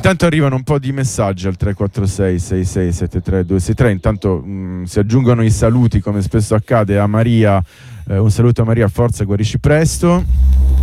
Intanto arrivano un po' di messaggi al 346 66 73 263. Intanto si aggiungono i saluti, come spesso accade, a Maria. Un saluto a Maria, forza, guarisci presto.